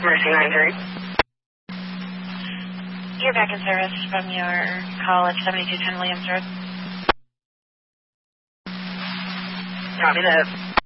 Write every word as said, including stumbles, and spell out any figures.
Mercy nine three. You're back in service from your call at seventy-two ten Williams Road. Copy that.